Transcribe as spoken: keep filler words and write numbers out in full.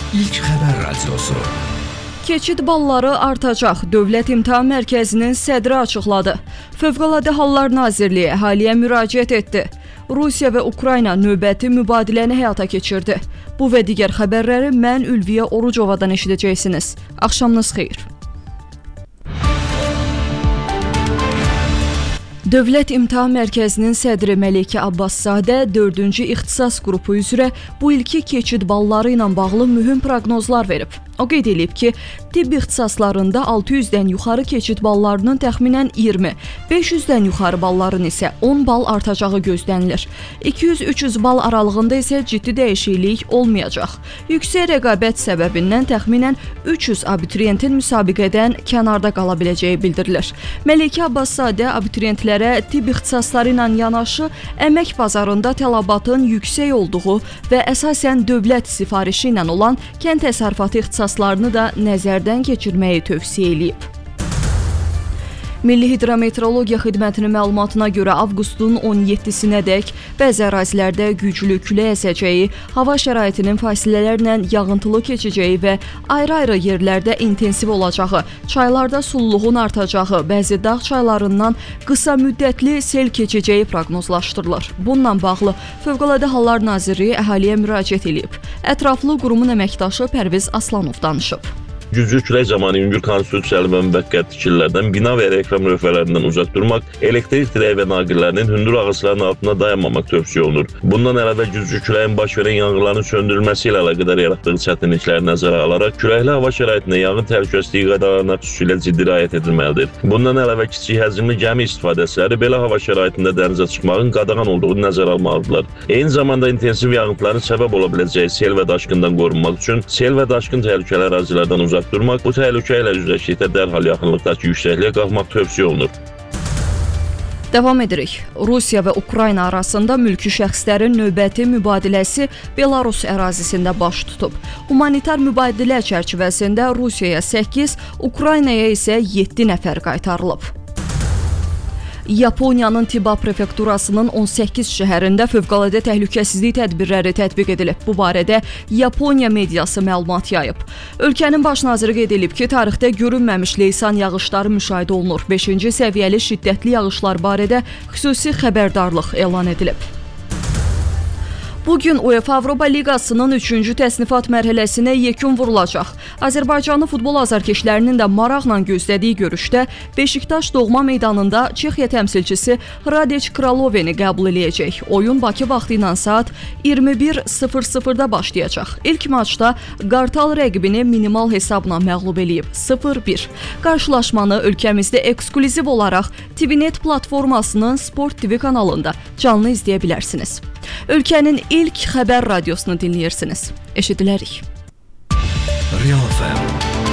İlk Xəbər Radiosu. Keçid balları artacaq. Dövlət İmtahan Mərkəzinin sədri açıqladı. Fövqəladə Hallar Nazirliyi əhaliyə müraciət etdi. Rusiya və Ukrayna növbəti mübadiləni həyata keçirdi. Bu və digər xəbərləri mən Ülviyə Orucovadan eşidəcəksiniz. Axşamınız xeyir. Dövlət İmtahan Mərkəzinin sədri Məlikə Abbaszadə dördüncü ixtisas qrupu üzrə bu ilki keçid balları ilə bağlı mühüm proqnozlar verib. O qeyd edib ki, tibb ixtisaslarında altı yüzdən yuxarı keçid ballarının təxminən iyirmi, beş yüzdən yuxarı balların isə on bal artacağı gözlənilir. iki yüz üç yüz bal aralığında isə ciddi dəyişiklik olmayacaq. Yüksək rəqabət səbəbindən təxminən üç yüz abituriyentin müsabiqədən kənarda qala biləcəyi bildirilir. Məlikə Abbaszadə abituriyentlərə tibb ixtisasları ilə yanaşı əmək bazarında tələbatın yüksək olduğu və əsasən dövlət sifarişi ilə olan kənd təsərrüfatı ixtisaslarını da nəzərdən keçirməyi tövsiyə edib. Milli Hidrometeorologiya Xidmətinin məlumatına görə avqustun on yeddisinədək bəzi ərazilərdə güclü külək əsəcəyi, hava şəraitinin fasilələrlə yağıntılı keçəcəyi və ayrı-ayrı yerlərdə intensiv olacağı, çaylarda sululuğun artacağı, bəzi dağ çaylarından qısa müddətli sel keçəcəyi proqnozlaşdırılır. Bununla bağlı Fövqəladə Hallar Nazirliyi əhaliyə müraciət edib. Ətraflı qurumun əməkdaşı Pərviz Aslanov danışıb. Güclü külək zamanı yüngül konstruksiyalı və müvəqqət tikililərdən, bina və reklam lövhələrindən uzaq durmaq, elektrik dirək və naqillərinin hündür ağacların altında dayanmamaq tövsiyə olunur. Bundan əlavə güclü küləyin baş verən yanğınların söndürülməsi ilə əlaqədar yaratdığı çətinlikləri nəzərə alaraq, küləkli hava şəraitində yanğın təhlükəsizliyi qaydalarına xüsusilə ciddi riayət edilməlidir. Bundan əlavə kiçik həcmli gəmi istifadəçiləri belə hava şəraitində dənizə çıxmağın qadağan olduğunu nəzərə almalıdırlar. Eyni zamanda intensiv yağıntıların səbəb ola biləcəyi sel və daşqından qorunmaq üçün sel və daşqın təhlükəli ərazilərdən uzaq durmaq, bu təhlükə ilə üzləşdikdə dərhal yaxınlıqdakı yüksəkliyə qalxmaq tövsiyə olunur. Davam edirik. Rusiya və Ukrayna arasında mülki şəxslərin növbəti mübadiləsi Belarus ərazisində baş tutub. Humanitar mübadilə çərçivəsində Rusiyaya səkkiz, Ukraynaya isə yeddi nəfər qaytarılıb. Yaponiyanın Tiba prefekturasının on səkkiz şəhərində fövqəladə təhlükəsizlik tədbirləri tətbiq edilib. Bu barədə Yaponiya mediası məlumat yayıb. Ölkənin baş naziri qeyd edib ki, tarixdə görünməmiş leysan yağışları müşahidə olunur. beşinci səviyyəli şiddətli yağışlar barədə xüsusi xəbərdarlıq elan edilib. Bugün UEFA Avropa Liqasının üçüncü təsnifat mərhələsinə yekun vurulacaq. Azərbaycanlı futbol azarkeşlərinin də maraqla gözlədiyi görüşdə Beşiktaş doğma meydanında Çexiya təmsilçisi Hradec Kraloveni qəbul eləyəcək. Oyun Bakı vaxtı ilə saat iyirmi bir sıfır sıfırda başlayacaq. İlk maçda Qartal rəqibini minimal hesabla məğlub eləyib sıfır bir. Qarşılaşmanı ölkəmizdə eksklüziv olaraq T V Net platformasının Sport T V kanalında canlı izləyə bilərsiniz. Ölkənin ilk xəbər radiosunu dinləyirsiniz. Eşidilərik. Real F M